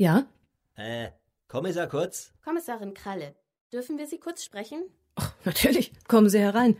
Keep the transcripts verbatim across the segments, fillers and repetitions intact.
Ja? Äh, Kommissar Kurz? Kommissarin Kralle, dürfen wir Sie kurz sprechen? Ach, natürlich. Kommen Sie herein.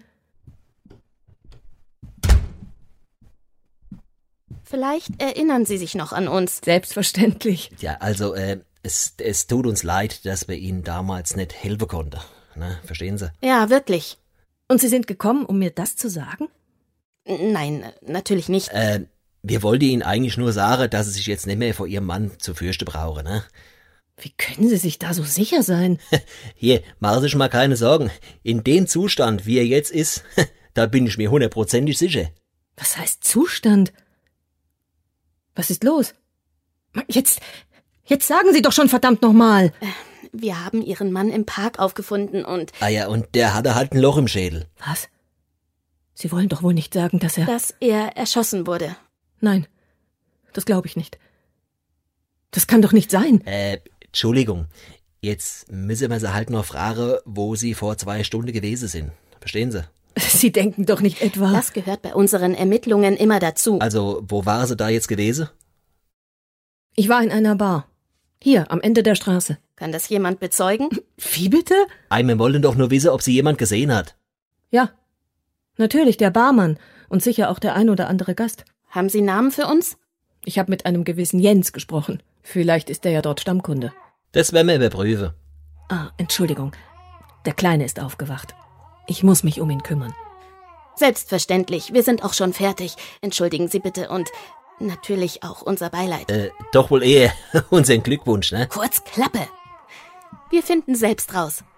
Vielleicht erinnern Sie sich noch an uns. Selbstverständlich. Ja, also, äh, es, es tut uns leid, dass wir Ihnen damals nicht helfen konnten. Ne, verstehen Sie? Ja, wirklich. Und Sie sind gekommen, um mir das zu sagen? Nein, natürlich nicht. Äh, wir wollten Ihnen eigentlich nur sagen, dass Sie sich jetzt nicht mehr vor Ihrem Mann zu fürchten brauchen, ne? Wie können Sie sich da so sicher sein? Hier, machen Sie sich mal keine Sorgen. In dem Zustand, wie er jetzt ist, da bin ich mir hundertprozentig sicher. Was heißt Zustand? Was ist los? Jetzt, jetzt sagen Sie doch schon verdammt nochmal. Wir haben Ihren Mann im Park aufgefunden und... Ah ja, und der hatte halt ein Loch im Schädel. Was? Sie wollen doch wohl nicht sagen, dass er... Dass er erschossen wurde. Nein, das glaube ich nicht. Das kann doch nicht sein. Äh, Entschuldigung. Jetzt müssen wir Sie halt noch fragen, wo Sie vor zwei Stunden gewesen sind. Verstehen Sie? Sie denken doch nicht etwa... Das gehört bei unseren Ermittlungen immer dazu. Also, wo waren Sie da jetzt gewesen? Ich war in einer Bar. Hier, am Ende der Straße. Kann das jemand bezeugen? Wie bitte? Ei, wir wollen doch nur wissen, ob Sie jemand gesehen hat. Ja, natürlich, der Barmann und sicher auch der ein oder andere Gast. Haben Sie Namen für uns? Ich habe mit einem gewissen Jens gesprochen. Vielleicht ist er ja dort Stammkunde. Das werden wir überprüfen. Ah, Entschuldigung. Der Kleine ist aufgewacht. Ich muss mich um ihn kümmern. Selbstverständlich, wir sind auch schon fertig. Entschuldigen Sie bitte und natürlich auch unser Beileid. Äh, doch wohl eher unseren Glückwunsch, ne? Kurz Klappe. Wir finden selbst raus.